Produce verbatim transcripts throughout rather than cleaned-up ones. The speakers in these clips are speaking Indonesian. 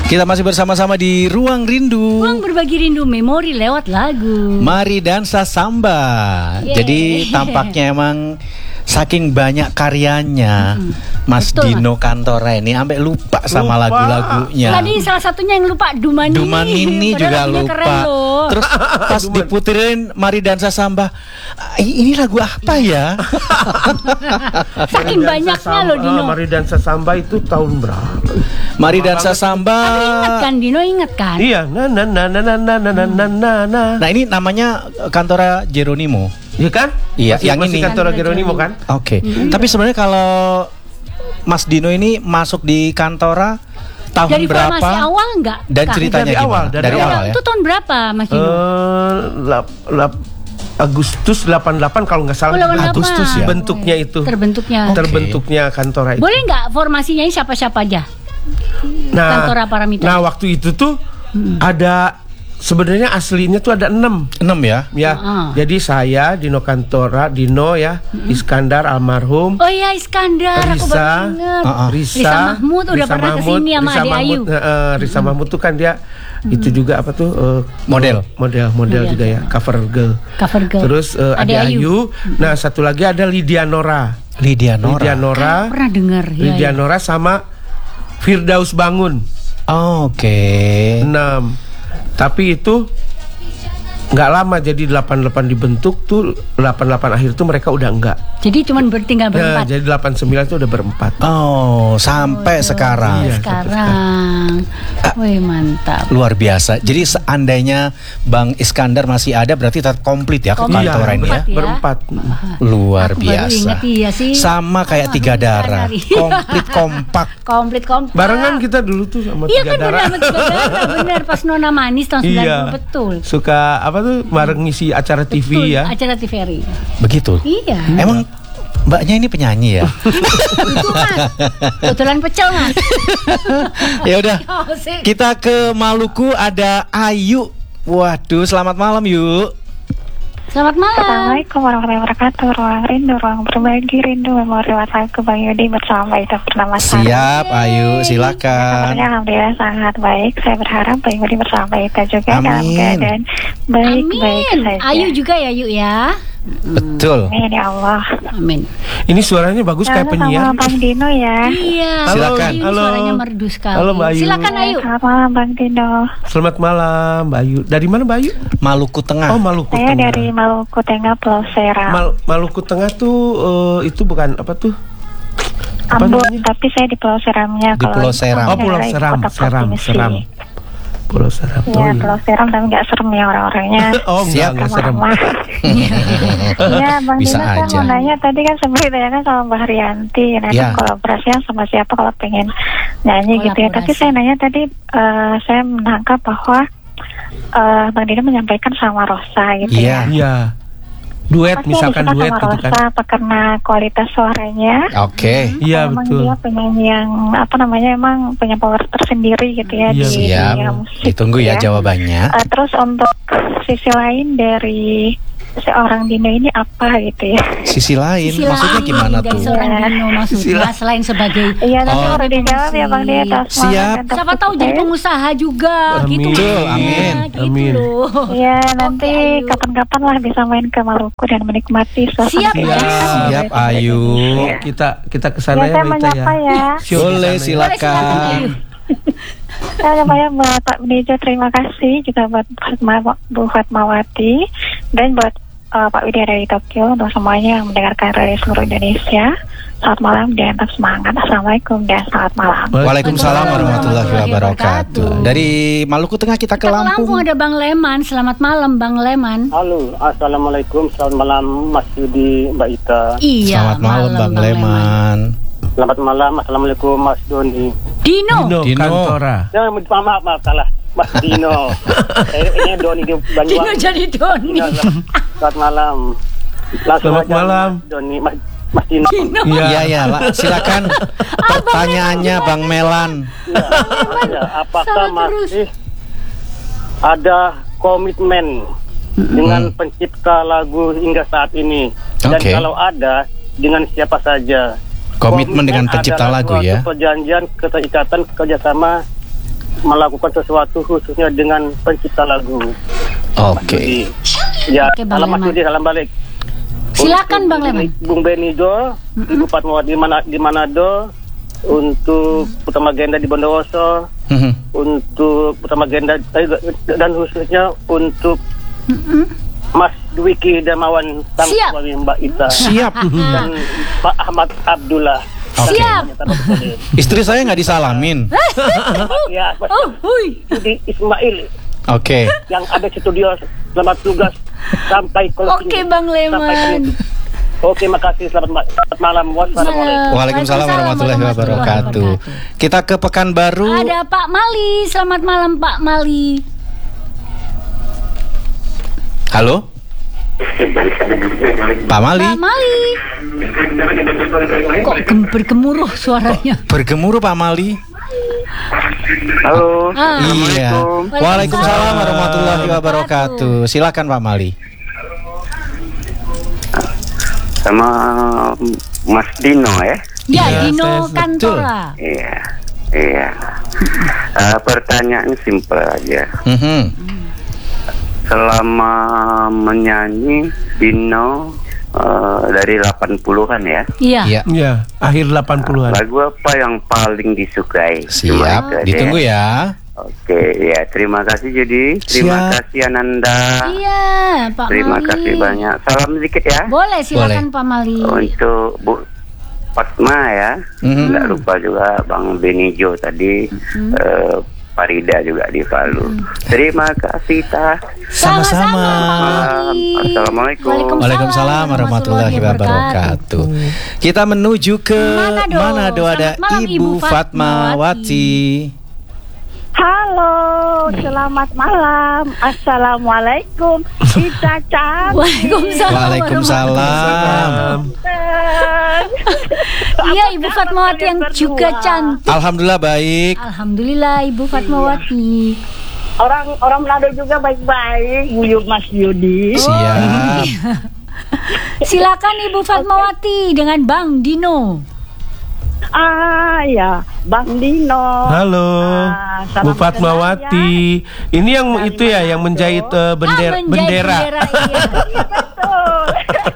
Kita masih bersama-sama di Ruang Rindu. Ruang berbagi rindu memori lewat lagu. Mari dansa samba. Yeah. Jadi tampaknya emang saking banyak karyanya, mm-hmm. Mas Betul, Dino Kantora ini sampai lupa sama lupa. lagu-lagunya. Tadi salah satunya yang lupa Dumanini. Dumanini juga lupa. Terus pas diputerin Mari Dansa Samba, ini lagu apa ya? Saking banyaknya loh Dino. Mari Dansa Samba itu tahun berapa? Mari Dansa Samba. Ingat kan Dino, ingat kan? Iya, na na na na na na na na na na. Nah ini namanya Kantora Geronimo. Iya kan? Iya, masih, yang masih ini. Kantora Geronimo kan? Oke. Okay. Mm-hmm. Tapi sebenarnya kalau Mas Dino ini masuk di Kantora tahun dari berapa? Dari formasi awal enggak? Dan Kak? ceritanya dari gimana? awal, dari, dari awal, awal ya. Itu tahun berapa Mas Dino? Uh, lap, lap, Agustus delapan puluh delapan kalau nggak salah. Oh, delapan puluh delapan. Agustus ya. Bentuknya itu. Terbentuknya. Okay. Terbentuknya Kantora itu. Boleh nggak formasinya ini siapa-siapa aja? Nah, Kantora Paramita. Nah, waktu itu tuh hmm. ada sebenarnya aslinya tuh ada enam. Enam ya? Ya. Uh-huh. Jadi saya Dino Kantora, Dino ya, uh-huh. Iskandar almarhum. Oh iya Iskandar, Risa, aku baru ingat. Uh-uh. Risa, Risa Mahmud udah Risa pernah Mahmud, kesini sama Risa Ade Mahmud, Ayu. Uh, Risa hmm. Mahmud tuh kan dia hmm. itu juga apa tuh uh, model, model, model oh, juga iya. ya, cover girl. Cover girl. Terus uh, Ade, Ade Ayu. Ayu. Hmm. Nah satu lagi ada Lydia Nora. Lydia Nora. Lydia Nora. Kan pernah dengar. Lydia ya, Nora ya. Sama Firdaus Bangun. Oh, oke. Okay. Enam. Tapi itu nggak lama, jadi delapan puluh delapan dibentuk tuh, delapan puluh delapan akhir tuh mereka udah enggak. Jadi cuman bertinggal berempat. Nah, jadi delapan puluh sembilan tuh udah berempat. Oh, sampai oh, sekarang. Iya, sekarang. Wih, mantap. Luar biasa. Jadi seandainya Bang Iskandar masih ada berarti tetap komplit ya ke kantor iya, ini ya. Berempat. Luar Aku biasa. Baru ingat, iya sih. Sama kayak oh, Tiga Darah. Komplit kompak. Komplit kompak. Barengan kita dulu tuh sama iya, Tiga kan, Darah. Iya kan benar Tiga Darah. Benar pas Nona Manis tahun sembilan puluh iya. Betul. Suka apa tuh bareng ngisi acara T V betul, ya. Acara T V R I. Begitu. Iya. Emang mbaknya ini penyanyi ya? Itu Mas. Kebetulan pecel Mas. Ya udah. Kita ke Maluku, ada Ayu. Waduh, selamat malam yuk. Selamat malam. Assalamualaikum warahmatullahi wabarakatuh. Ruang Rindu, ruang berbagi rindu memori lagu Bang Yudi bersama Ita Purnamasari. Siap, Ayu, silakan. Ya, alhamdulillah sangat baik. Saya berharap Bang Yudi bersama Ita juga Amin. dalam keadaan baik-baik saja. Ayu juga ya Yuk ya. Betul. Amin ya Allah. Amin. Ini suaranya bagus kayak penyiar. Sama Bang Dino ya. Iya. Silakan. Ayu, Halo. suaranya merdu sekali. Halo Mbak Ayu. Silakan Ayu. Selamat malam Bang Dino. Selamat malam Mbak Ayu. Dari mana Mbak Ayu? Maluku Tengah. Oh Maluku Saya Tengah. dari Maluku Tengah, Pulau Seram. Mal- Maluku Tengah tuh uh, itu bukan apa tuh? Apa Ambon, namanya? tapi saya di Pulau Seramnya. Di Pulau Seram. Oh Pulau Seram, Seram, Seram. Pulau Seram. Iya, Oh, iya. Pulau Seram tapi nggak serem ya orang-orangnya. Oh enggak, enggak serem. Iya, Bang Bisa Dino saya aja. mau nanya tadi kan sebenarnya ditanyakan sama Mbak Haryanti, nah Ya. kolaborasinya sama siapa kalau pengen nyanyi gitu ya. Tapi saya nanya tadi, uh, saya menangkap bahwa uh, Bang Dino menyampaikan sama Rosa gitu Iya. ya. Iya. Duet, Pasti misalkan ada duet sama gitu Rosa, kan. apa karena kualitas suaranya? Oke. Iya Memang betul. dia penyanyi yang apa namanya emang punya power tersendiri gitu ya Iya, di Siap. dunia musik. Ditunggu ya jawabannya. Uh, terus untuk sisi lain dari seorang Dino ini apa gitu ya? Sisi lain, Sisi maksudnya lain gimana dari tuh? seorang Dino maksudnya selain sebagai Iya, nanti Oh. harus dijawab ya Bang Dino. atas Siap. semangat dan siapa tahu jadi sukses. pengusaha juga Amin. gitu. Betul, maksudnya, amin. Gitu Amin. loh. Iya, nanti Oke, Ayu. kapan-kapan lah bisa main ke Maluku dan menikmati suasana. Siap, ya. Siap, Ayu. Kita kita Ya, kesana ya, saya Mbak Ita ya. menyapa ya. Sure, Boleh, kesana ya. Boleh, silakan, silakan. Ayu. Saya menyapa buat Pak Benejo, terima kasih juga buat Fatma- Bu Fatmawati dan buat uh, Pak Widya dari Tokyo, untuk semuanya yang mendengarkan dari seluruh Indonesia. Selamat malam dan tetap semangat. Assalamualaikum dan selamat malam. Waalaikumsalam warahmatullahi wabarakatuh. Dari Maluku Tengah kita ke Kita ke Lampung Lampung. ada Bang Leman. Selamat malam Bang Leman. Halo, assalamualaikum, selamat malam Mas Yudi, Mbak Ita. Iya. Selamat malam Bang Leman. Selamat malam, assalamualaikum Mas Doni. Dino. Dino, Dino. Kantora. Ya, maaf, maaf, maaf salah, Mas Dino. eh, ini Doni di Dino Banyuwangi. jadi Doni. Dino, selamat malam. Langsung Selamat aja, malam. Mas Doni, Mas, Mas Dino. Iya ya, lah. Silakan pertanyaannya Bang Melan. Ya, ya, apakah Sama terus. masih ada komitmen dengan pencipta lagu hingga saat ini? Dan Oke. kalau ada, dengan siapa saja? Komitmen dengan pencipta adalah lagu suatu ya. perjanjian keterikatan kerjasama melakukan sesuatu khususnya dengan pencipta lagu. Oke. Ya, Oke, Bang salam Mas Leman. Yudi, salam balik. Silakan Untuk Bang Leman. Bung Benijo, Ibu Fatmawati di mana di Manado, untuk Putra Magenda di Bondowoso, Mhm. untuk Putra Magenda eh, dan khususnya untuk Mas Dwiki Darmawan sang Siap. suami Mbak Ita Siap. dan Pak Ahmad Abdullah. Oke. Siap. Istri saya nggak disalamin. Ya, Mas Oh, hui. Yudi Ismail Oke. yang ada di studio, selamat tugas sampai closing. Oke, Bang Leman. Sampai penutup. Oke, makasih. Selamat, ma- selamat malam. Wassalamualaikum. Waalaikumsalam warahmatullahi wabarakatuh. Kita ke Pekanbaru. Ada Pak Mali. Selamat malam Pak Mali. Halo. Pak Mali. Pak Mali. Kok gem- bergemuruh suaranya? Bergemuruh Pak Mali. Halo. Ah. Iya. Waalaikumsalam warahmatullahi wabarakatuh. Silakan Pak Mali. Sama Mas Dino ya. Ya, Iya, Dino saya- betul. Kantora. Iya. Iya. Eh, pertanyaan simpel aja. Mhm. Selama menyanyi Dino eh, dari delapan puluhan ya. Iya. Iya. Ya, akhir delapan puluhan. Lagu apa yang paling disukai? Cuma Siap. itu aja Ditunggu ya. Oke, ya terima kasih Judi. Terima Siap. kasih Ananda. Iya, Pak Terima Mali. kasih banyak. Salam sedikit ya. Boleh, silakan Pak Mali. Untuk Bu Fatma ya. Mhm. Nggak lupa juga Bang Benijo tadi. eh, Farida juga di Palu. Terima kasih Tah. Sama-sama. Pak Mali. Assalamualaikum. Waalaikumsalam warahmatullahi wabarakatuh. Kita menuju ke Manado. Manado, ada Selamat malam, Ibu Ibu Fatmawati. Halo, selamat malam. Assalamualaikum. Ita cantik. Waalaikumsalam. Waalaikumsalam. Iya, Ibu Fatmawati yang juga cantik. Alhamdulillah baik. Alhamdulillah Ibu Fatmawati. Orang orang Manado juga baik-baik. Buyut Mas Yudi. Siap. Silakan Ibu Fatmawati dengan Bang Dino. Ah ya, Bang Dino. Halo, Ah, salam Bu Fatmawati. Ini yang Dari itu ya, yang menjahit eh, bendera. Ah, menjahit bendera. bendera, iya. Betul.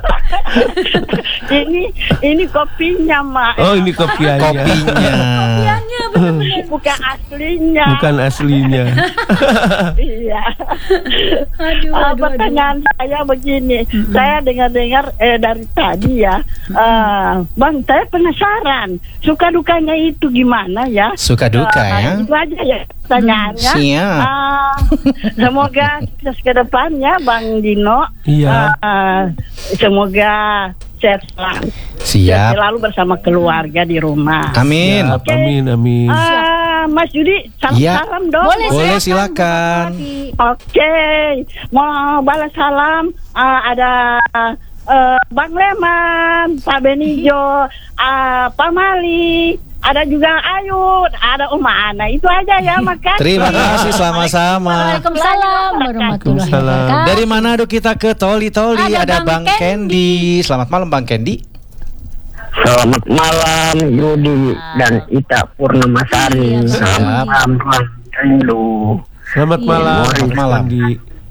ini ini kopinya, Mak. Oh, ini kopiannya. Kopinya. Kopiannya benar-benar. Bukan aslinya. Bukan aslinya. Iya. Aduh, Ah, aduh, aduh. pertanyaan saya begini, saya dengar-dengar eh, dari tadi ya, eh, Bang, saya penasaran suka dukanya itu gimana ya? Suka duka Eh, ya. Itu aja ya pertanyaannya. Siap. Ah, semoga sukses ke depannya, Bang Dino. Iya. Ah, semoga sehat selalu. Siap. Selalu bersama keluarga di rumah. Amin. Siap, amin, amin. Ah, Mas Yudi, Iya. salam-salam dong. Boleh, Boleh, silakan, silakan. Bu Fatmawati. Oke, mau balas salam. Ah, ada eh, Bang Leman, Pak Benijo, ah, Pak Mali, ada juga Ayud, ada Uma Ana. Itu aja ya, makasih. Terima kasih sama-sama. Waalaikumsalam warahmatullahi Waalaikumsalam. wabarakatuh. Dari Manado kita ke Toli-Toli, Ada ada Bang Bang Candy. Selamat malam Bang Candy. Selamat malam Yudi dan Ita Purnamasari. Iya, Selamat malam Tuan Rindu. Selamat Iya. malam. Selamat malam. Andi.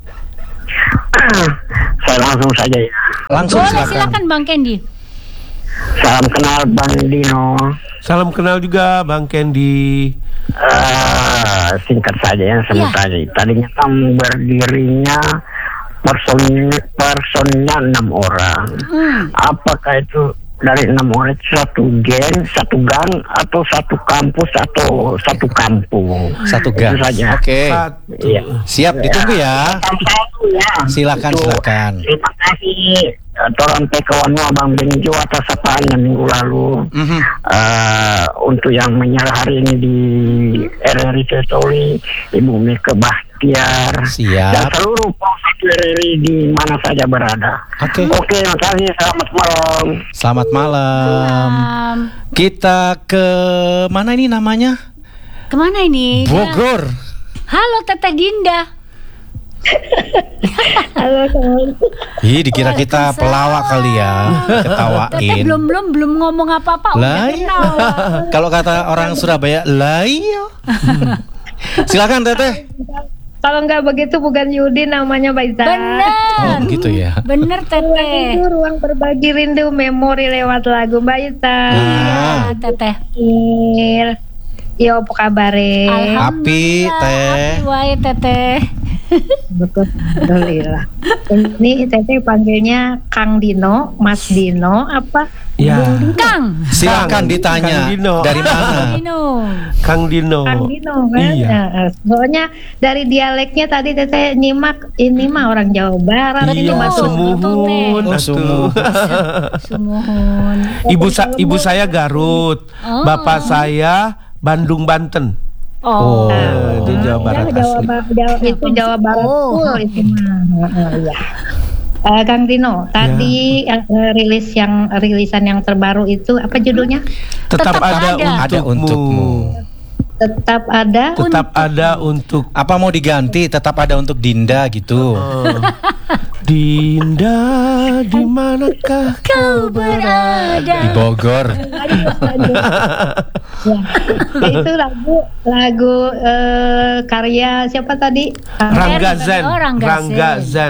Saya langsung saja ya. Langsung Boleh, silakan. silakan Bang Candy. Salam kenal Bang Dino. Salam kenal juga Bang Candy. Eh, singkat saja ya sama Iya. tadi. Tadinya kan berdirinya person personnya enam orang. Hmm. Apakah itu dari enam orang itu satu geng, satu gang, atau satu kampus, atau satu kampung? Satu Itu gang. saja. Oke. Satu. Iya. Siap, ditunggu ya. Satu ya. Silakan, Itu. silakan. Terima kasih eh, Toran Pekawan Bang Benjo atas sapaan minggu lalu. Mhm. Eh, untuk yang menyerah hari ini di R R I Toli, Ibu Mika Bahtiar, Siap. dan seluruh pengurus R R I di mana saja berada. Oke. Oke, terima kasih. Selamat malam. Selamat malam. Um, Kita ke mana ini namanya? kemana ini? Bogor. Halo Teteh Dinda. Halo, teman. Ih, dikira kita pelawak kali ya. Teteh Ketawain. belum belum belum ngomong apa-apa udah Lah, kenal. kalau kata orang Surabaya, lah iya. Silakan Teteh. Kalau nggak begitu bukan Yudi namanya Baita. Bener. Oh gitu ya. Bener Teteh. Itu ruang berbagi rindu memori lewat lagu Baita. Iya Teteh. Yo apa kabar? Api Teh. Api wae Teteh. Alhamdulillah. Ini Teteh panggilnya Kang Dino, Mas Dino apa? Ya. Kang. Silakan ditanya. Kang Dino. Dari mana? Dino. Kang Dino. Kang Dino kan? Iya. Nah, soalnya dari dialeknya tadi Teteh nyimak ini mah orang Jawa Barat. Iya, Ini masuk sumuhun. Oh, sumuhun. Sumuhun. Ibu sa- ibu saya Garut, Oh. bapak saya Bandung Banten. Oh. Eh, di Jawa Barat Ya, Jawa, asli. Ba- Jawa- itu Jawa Barat Oh. full itu mah. Heeh, iya. Eh, Kang Dino, tadi yang, eh, rilis yang rilisan yang terbaru itu apa judulnya? Tetap, Tetap ada, ada. Ada untukmu. untukmu. Tetap ada. Tetap ada untuk Apa mau diganti? Tetap ada untuk Dinda gitu. Oh. Dinda, di manakah Kau berada. Di Bogor. Ya, itu lagu lagu eh, karya siapa tadi? Rangga Zen. Oh, Rangga Rangga Zen. Zen.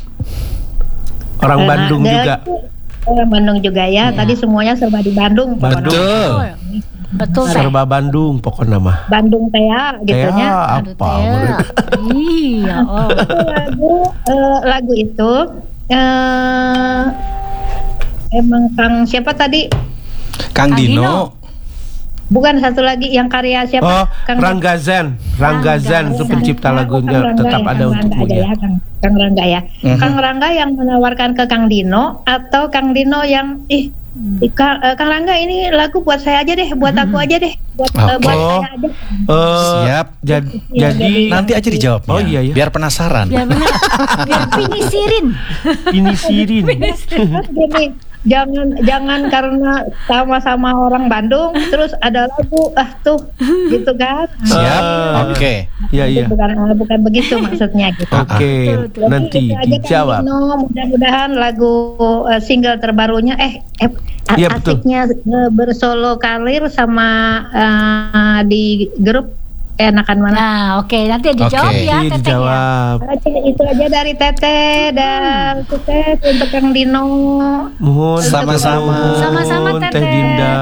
Orang Nah, Bandung dia juga. itu Orang Bandung juga ya. Tadi semuanya serba di Bandung. pokoknya. Betul. Betul Teh. Serba Bandung pokoknya mah. Bandung Tea gitu Ya, ya. Aduh, apa? Teh. mereka? Iya. Oh. Itu lagu eh, lagu itu eh emang Kang siapa tadi? Kang Kang Dino. Dino. Bukan satu lagi yang karya siapa? Oh, Kang Rangga Zen. Rangga Rangga Zen itu Zen. pencipta Kang lagunya Rangga Tetap ya, Ada Kang Rangga Untukmu ada ya. ya, Kang, Kang Rangga ya. Mhm. Kang Rangga yang menawarkan ke Kang Dino atau Kang Dino yang ih ih, Kang, eh, Kang Rangga ini lagu buat saya aja deh, buat aku aja deh, buat eh, buat Oh. saya aja. Eh, Siap. jad- Iya, jadi jadi- Nanti aja dijawabnya. Oh, iya, iya. Biar penasaran. Biar benar. Biar pinisirin. ini Sirin. Kan gini, jangan jangan karena sama-sama orang Bandung terus ada lagu ah tuh gitu kan. Siap. Ah. Oke. Iya, iya. Bukan eh, bukan begitu maksudnya gitu. Oke, Betul, betul. nanti Jadi itu aja, Kang dijawab. Dino. Mudah-mudahan lagu eh, single terbarunya eh, eh a- Iya, betul. asiknya eh, bersolo karir sama eh, di grup enakan mana? Nah, oke, nanti dijawab Oke. ya Iya, Teteh ya. dijawab. Oke, itu aja dari Teteh dan sukses untuk Kang Dino. Mohon Sama-sama. Sama-sama, Teh Teteh. Dinda.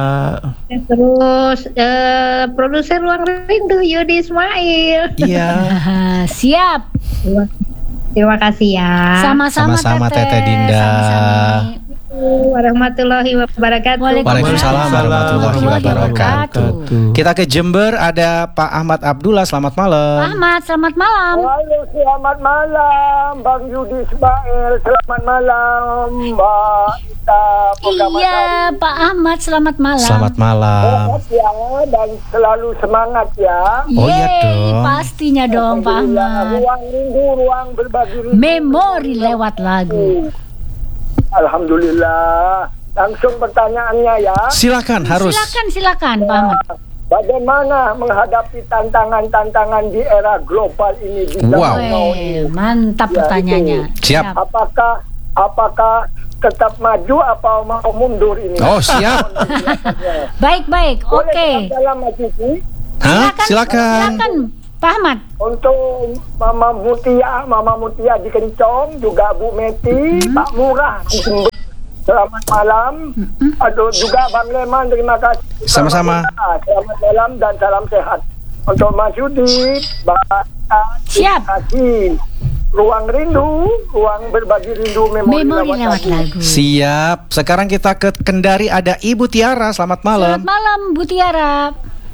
Terus eh, produser Ruang Rindu Yudi Ismail. Iya. Ah, siap. Terima, terima kasih ya. Sama-sama Sama-sama, Teteh Dinda. Sama-sama. Warahmatullahi wabarakatuh. Waalaikumsalam warahmatullahi wabarakatuh. Kita ke Jember, ada Pak Ahmad Abdullah. Selamat malam. Ahmad, selamat malam. Halo, selamat malam Bang Yudi Ismail. Selamat malam Mbak Ita. Iya, Pak Ahmad, selamat malam. Selamat malam. Sehat ya dan selalu semangat ya. Oh, iya Yeay, dong. pastinya dong Pak Alhamdulillah, Ahmad. Ruang rindu, ruang berbagi rindu. Memori lewat lagu. Alhamdulillah. Langsung pertanyaannya ya. Silakan, harus. Silakan, silakan Pak Ahmad. Bagaimana menghadapi tantangan-tantangan di era global ini di Wow. zaman now Weh, ini? mantap Ya, pertanyaannya. Siap. Apakah apakah tetap maju atau mau mundur ini? Oh, siap. Baik, baik. Boleh Oke. dalam Mas Yudi? Hah? Silakan. Silakan Pak Ahmad. Untuk Mama Mutia, Mama Mutia di Kencong, juga Bu Meti, Pak Murah di Jember. Selamat malam. Aduh, juga Bang Leman, terima kasih. Sama-sama. Selamat malam dan salam sehat. Untuk Mas Yudi, Bang Ata, Siap. terima kasih. Ruang rindu, ruang berbagi rindu memori, Memori lewat lagu. lagu. Siap. Sekarang kita ke Kendari, ada Ibu Tiara. Selamat malam. Selamat malam Bu Tiara.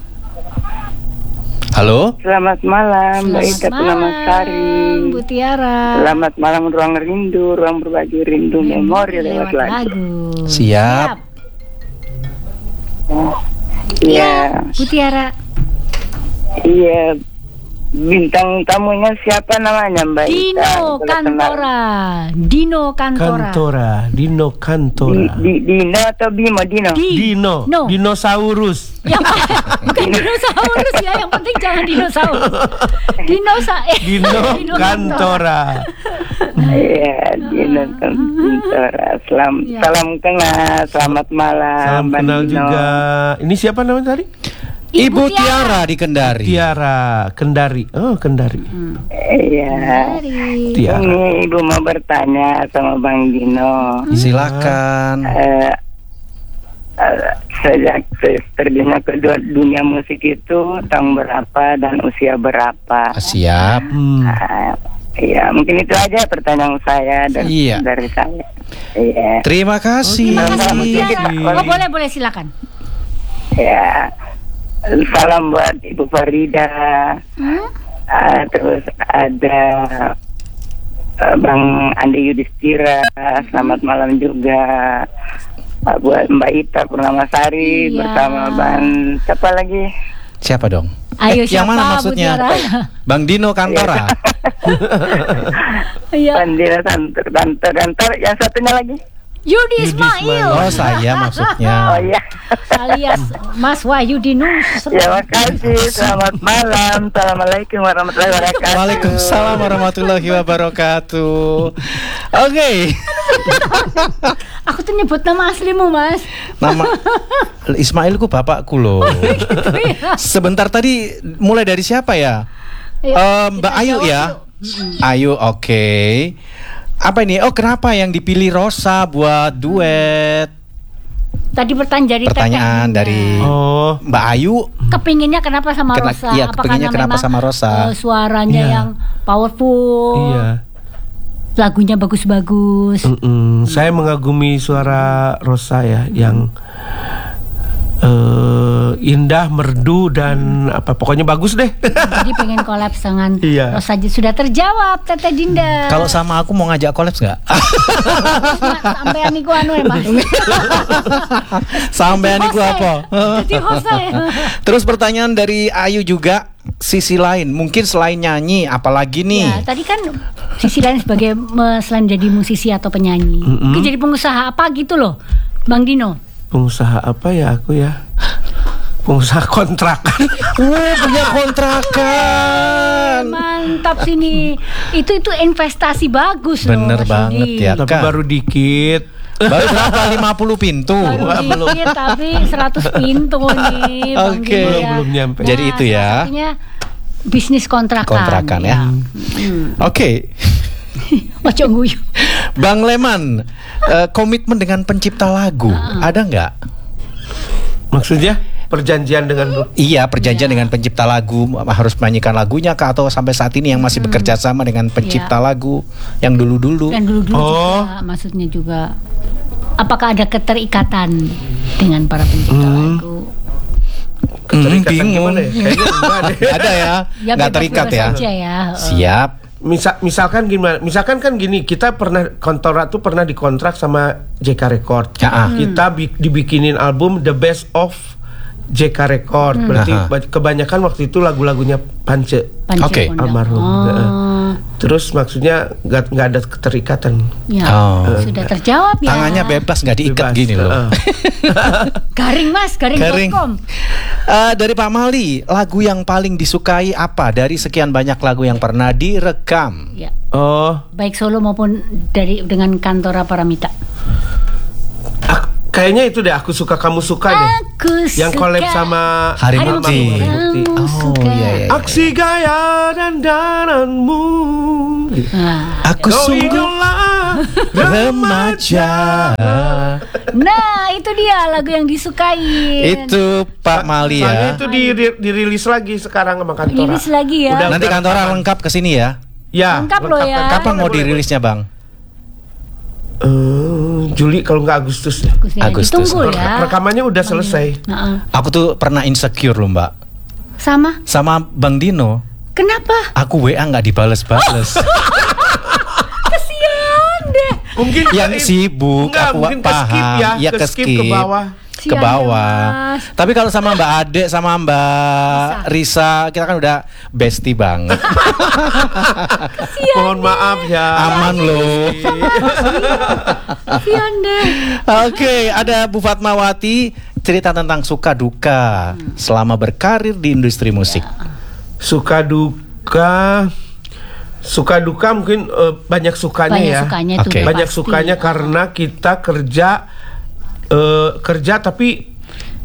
Halo. Selamat malam, Mbak Ita Sari. Bu Tiara. Selamat malam, ruang rindu, ruang berbagi rindu, memori lewat lagu. Siap. Iya, Bu Tiara. iya. Bintang tamunya siapa namanya, Mbak Ita? Dino Kalau kenal. Kantora. Dino Kantora. Kantora, Dino Di, Kantora. di, Dino atau Bimo? Dino. Di- Dino, No. dinosaurus. Yang bukan dinosaurus ya, yang penting jangan dinosaurus. Dinosa eh, Dino Kantora. Iya, Dino Kantora. Selam, Ya. salam kenal, selamat malam, Salam Mbak kenal Dino. juga. Ini siapa namanya tadi? Ibu Tiara di Kendari. Tiara Kendari. Oh, Kendari. Hmm. Iya. Tiara. Ini Ibu mau bertanya sama Bang Dino. Silakan. Eh, eh, sejak terjunnya ke dunia musik itu tahun berapa dan usia berapa? Siap. Hmm. Uh, Iya, mungkin itu aja pertanyaan saya dari, Iya. dari saya. Iya. Terima kasih. Terima kasih Bu Tiara. Iya. Oh, boleh boleh silakan. Ya, salam buat Ibu Farida. Hmm? Uh, terus ada uh, Bang Andi Yudhistira. Selamat malam juga. Uh, buat Mbak Ita Purnamasari Iya. bersama Bang siapa lagi? Siapa dong? Ayo Eh, yang siapa, mana Bu maksudnya? Tiara? Bang Dino Kantora. Iya. Bang Dino Santer, Santer, Santer. Yang satunya lagi? Yudi Ismail. Oh, saya maksudnya. Oh iya. Alias Mas Wahyu Dinus. Ya, makasih. Selamat malam. Assalamualaikum warahmatullahi wabarakatuh. Waalaikumsalam warahmatullahi wabarakatuh. Oke. Aku tuh nyebut nama aslimu, Mas. Nama Ismailku bapakku loh. Gitu ya. Sebentar tadi mulai dari siapa ya? Ayo, Eh, Mbak kita Ayu jawab ya. yuk. Ayu, oke. Apa ini? Oh, kenapa yang dipilih Rosa buat duet? Tadi pertanyaan dari Pertanyaan Teteh. dari Oh. Mbak Ayu. Kepinginnya kenapa sama Kena- Rosa? iya, Apa kepinginnya karena kenapa memang, sama Rosa? eh, suaranya Iya. yang powerful, Iya. lagunya bagus-bagus. Mm-mm. Saya mengagumi suara Rosa ya, yang eh, indah, merdu dan apa pokoknya bagus deh. Jadi pengen collab dengan Iya. Rosa. Sudah terjawab Teteh Dinda. Kalau sama aku mau ngajak collab nggak? Sampai aniku anu ya, Mas. Sampai aniku Jose. apa? Jadi Jose. Terus pertanyaan dari Ayu juga, sisi lain mungkin selain nyanyi apalagi nih? Ya, tadi kan sisi lain sebagai me- selain jadi musisi atau penyanyi, Mm-mm. mungkin jadi pengusaha apa gitu loh, Bang Dino. Pengusaha apa ya aku ya? Pengusaha kontrakan. Wah, punya kontrakan. Mantap sini. Itu itu investasi bagus loh. Bener Mas banget Yudi. ya. Tapi Kak. baru dikit. Baru berapa? lima puluh pintu. Baru dikit tapi seratus pintu nih Bang Oke. Dino ya. Belum nyampe. Jadi itu ya. salah satunya bisnis kontrakan. Kontrakan ya. Hmm. Oke. Ojo guyu. Bang Leman, eh, komitmen dengan pencipta lagu ada nggak? Maksudnya perjanjian dengan Iya, perjanjian dengan pencipta lagu, harus menyanyikan lagunya kah, atau sampai saat ini yang masih bekerja sama dengan pencipta lagu yang dulu-dulu? Dan dulu-dulu Oh. juga maksudnya juga apakah ada keterikatan dengan para pencipta Hmm. lagu? keterikatan bingung. gimana ya? Kayaknya enggak deh. Nggak ada ya, Ya, nggak terikat bebas-bebas ya. aja ya. Siap. Misal, misalkan gimana? Misalkan kan gini, kita pernah Kontora tuh pernah dikontrak sama J K Record. Ya, ah. Kita bi- dibikinin album The Best of J K Record. Berarti Aha. ba- kebanyakan waktu itu lagu-lagunya Pance. Panca Oke. Pondok. Almarhum. Oh, Terus maksudnya nggak nggak ada keterikatan. ya. Oh. Sudah terjawab ya. Tangannya bebas, nggak diikat Bebas. gini loh. Heeh. Garing Mas, garing. Garing. dot com. Eh, dari Pak Mali, lagu yang paling disukai apa dari sekian banyak lagu yang pernah direkam? Ya. Oh, Baik solo maupun dari dengan Kantora Paramita. ak- kayaknya itu deh aku suka kamu suka deh. Aku Yang collab suka sama Hari Hari Mukti. Mukti. Kamu Oh, suka. iya, iya. Aksi gaya dan dananmu. Nah, Aku Kau sungguh idola remaja. nah, itu dia lagu yang disukai. Itu Pak Mali Soalnya ya. itu di, di- dirilis lagi sekarang sama Kantora. Rilis lagi ya. Udah. Nanti kantora lengkap ke sini ya. Ya, Lengkap loh ya. Kapan mau dirilisnya, Bang? Eh, Juli kalau nggak Agustus. Agustus, ya. Agustus. Ditunggu Re- ya. Rekamannya udah selesai. Nah, Aku tuh pernah insecure loh, Mbak. sama. Sama Bang Dino. Kenapa? Aku W A nggak dibales-bales. Kesian deh. Mungkin Yang sibuk, Enggak, aku mungkin ke paham. skip ya, Iya, ke ke skip, skip ke bawah. ke Sian ya, bawah. Mas. Tapi kalau sama Mbak Ade, sama Mbak Risa, kita kan udah bestie banget. Mohon maaf ya. Aman loh. Kesian deh. Oke, ada Bu Fatmawati, cerita tentang suka duka selama berkarir di industri musik. Suka duka, suka duka mungkin eh, banyak sukanya Banyak ya. sukanya itu Oke. udah Banyak pasti. sukanya karena kita kerja eh, kerja tapi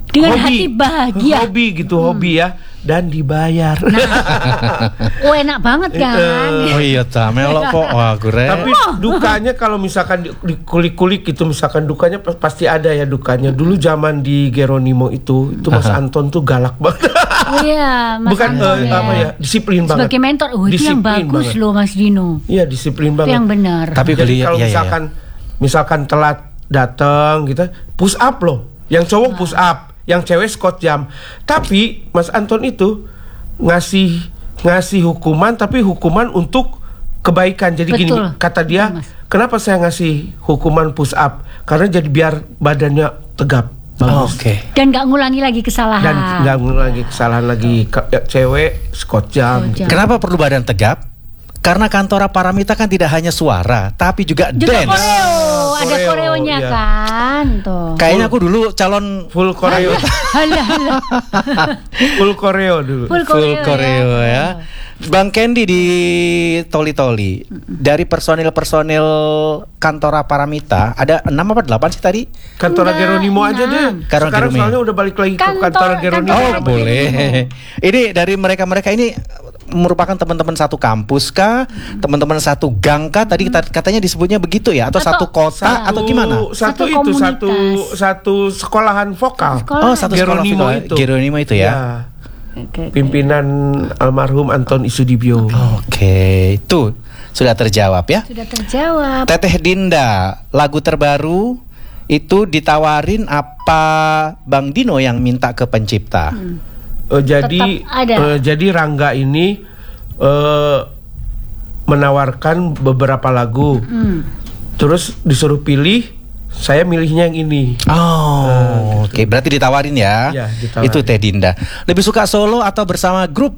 Dengan hati bahagia. Hobi gitu, hmm. hobi ya. Dan dibayar. Nah, oh enak banget kan? Oh iya, ta melok kok. Wah, gue. Tapi dukanya kalau misalkan di kulik-kulik gitu, misalkan dukanya pasti ada ya dukanya. Dulu zaman di Geronimo itu, itu Mas Anton tuh galak banget. Oh iya, Mas Bukan Anton uh, ya. apa ya, disiplin banget. Sebagai mentor, oh itu yang bagus banget loh Mas Dino. Iya, disiplin banget. Itu yang benar. Tapi jadi kalau iya, misalkan iya. misalkan telat datang gitu, push up loh. Yang cowok push up, yang cewek squat jam. Tapi Mas Anton itu ngasih ngasih hukuman, tapi hukuman untuk kebaikan. Jadi Betul. gini, kata dia, Betul, kenapa saya ngasih hukuman push up? Karena jadi biar badannya tegap. Oh, Oke. Okay. Dan nggak ngulangi lagi kesalahan. Dan nggak ngulangi kesalahan lagi. Ke, ya, cewek squat jam. Squat jam. Kenapa perlu badan tegap? Karena Kantora Paramita kan tidak hanya suara, tapi juga, juga dance. koreo, ada Koreo, koreonya iya. kan tuh. Kayaknya aku dulu calon Full koreo. Halah, halah. Full koreo dulu. Full full koreo, koreo ya. ya. Bang Kendi di Toli Toli, dari personil-personil Kantora Paramita ada enam apa delapan sih tadi? Kantora Enggak, Geronimo aja enam. deh. Kantor Sekarang Geronimo. soalnya udah balik lagi ke Kantor- kantor Geronimo. kantor Oh Geronimo. boleh. Ini dari mereka-mereka ini merupakan teman-teman satu kampus kah? Teman-teman satu gang kah? Tadi kita- katanya disebutnya begitu ya? Atau, Atau- satu kota atau gimana? Satu, Satu itu satu komunitas. satu sekolahan vokal. Sekolah. Oh satu sekolah Geronimo vokal. itu. Geronimo itu ya. Oke, oke. Pimpinan almarhum Anton Isudibyo. Oke, itu sudah terjawab ya. Sudah terjawab. Teteh Dinda, lagu terbaru itu ditawarin apa Bang Dino yang minta ke pencipta? Hmm. Eh, jadi Tetap ada. eh, jadi Rangga ini eh, menawarkan beberapa lagu. Hmm. Terus disuruh pilih, saya milihnya yang ini. Oh, oke. Berarti ditawarin ya? Ya, ditawarin. Itu Teh Dinda. Lebih suka solo atau bersama grup?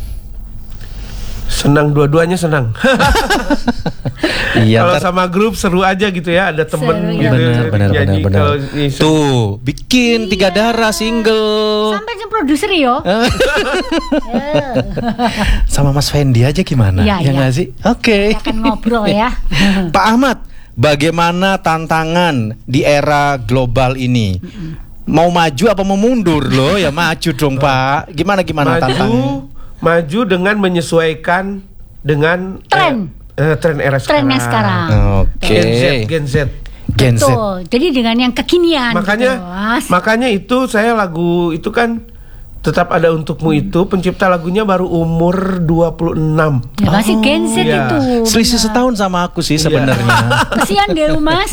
Senang, dua-duanya senang. Iya. Kalau ntar- sama grup seru aja gitu ya, ada temen Seru, gitu. ya. Bener, bener, nyanyi. bener, bener. Kalau ini seru. Tuh, bikin tiga darah single. Sampai ke produser yo. Sama Mas Fendi aja gimana? Iya, ya iya. nggak sih? Oke. Kita akan ngobrol ya. Pak Ahmad, bagaimana tantangan di era global ini? Mau maju apa mau mundur loh? Ya maju dong Pak. Gimana gimana tantangan? Maju, maju dengan menyesuaikan dengan Tren. eh, eh, tren era sekarang. Trennya sekarang. Oke. Gen Z, Gen Z. Gen Z. Betul. Jadi dengan yang kekinian. Makanya, gitu, Mas. makanya itu saya lagu itu kan tetap ada untukmu itu pencipta lagunya baru umur dua puluh enam. Ya masih Gen Z iya. itu. Selisih benar. setahun sama aku sih sebenarnya. Kesian deh lu Mas.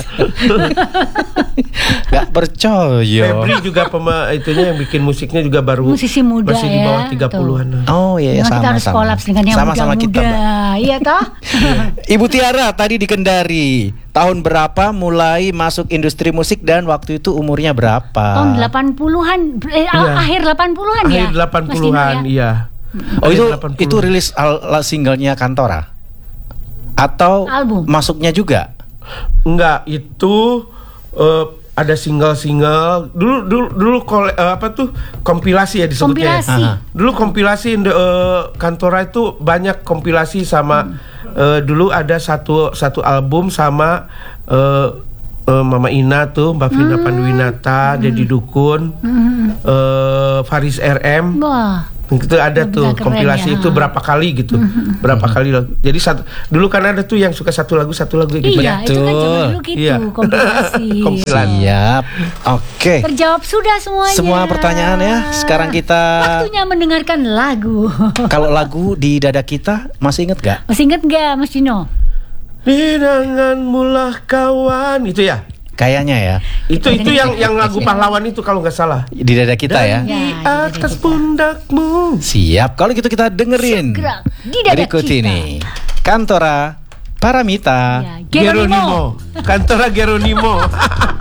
Gak percaya. Febri juga pema itunya yang bikin musiknya juga baru Musisi muda masih di bawah ya, tiga puluhan. Oh iya, Memang kita sama harus sama. kolaps dengan yang Sama-sama kita, muda-muda. Mbak. Iya toh? Ibu Tiara tadi di Kendari. Tahun berapa mulai masuk industri musik dan waktu itu umurnya berapa? Tahun delapan puluhan eh, Iya. akhir delapan puluhan ya. Akhir delapan Mas Dino, puluhan, ya? iya. Oh itu Akhir delapan puluhan. itu rilis al- al- singlenya Kantora atau Album. masuknya juga? Enggak, itu eh, ada single-single. Dulu dulu dulu kole- eh, apa tuh? Kompilasi ya disebutnya. Kompilasi. Aha. Dulu kompilasi eh, Kantora itu banyak kompilasi sama eh, dulu ada satu satu album sama eh, eh, Mama Ina tuh, Mbak Vina Panduwinata, Deddy Dukun, eh, Faris R M. Wah. Itu ada Udah tuh keren kompilasi ya. itu berapa kali gitu. Berapa kali lagu. Jadi satu dulu kan ada tuh yang suka satu lagu satu lagu gitu. Iya, itu kan zaman dulu gitu, Iya. kompilasi. Kompilasi. Siap. Oke. Terjawab sudah semuanya. Semua pertanyaan ya. Sekarang kita Waktunya mendengarkan lagu. kalau lagu di dada kita masih inget gak? Masih inget gak Mas Dino? Di tanganmu lah kawan itu ya. Kayaknya ya. Itu itu yang yang lagu pahlawan itu kalau nggak salah. Di dada kita ya. Di Ya, atas pundakmu. Siap. Kalau gitu kita dengerin. Segera di dada Berikut kita. ini Kantora Paramita. Ya, Geronimo. Kantora Geronimo.